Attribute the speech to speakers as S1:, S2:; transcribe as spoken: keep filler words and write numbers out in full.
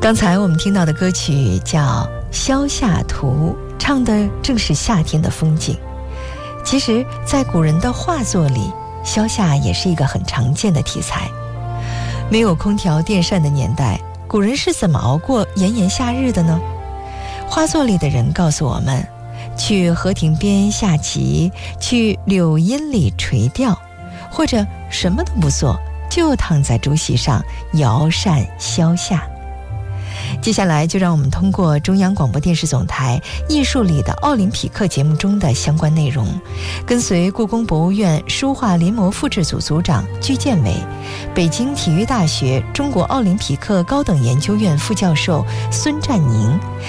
S1: 刚才我们听到的歌曲叫《萧夏图》，唱的正是夏天的风景。其实在古人的画作里，萧夏也是一个很常见的题材。没有空调电扇的年代，古人是怎么熬过炎炎夏日的呢？画作里的人告诉我们，去河亭边下棋，去柳荫里垂钓，或者什么都不做，就躺在竹席上摇扇萧夏。接下来就让我们通过中央广播电视总台艺术里的奥林匹克节目中的相关内容，跟随故宫博物院书画临摹复制组组长居建伟，北京体育大学中国奥林匹克高等研究院副教授孙占宁，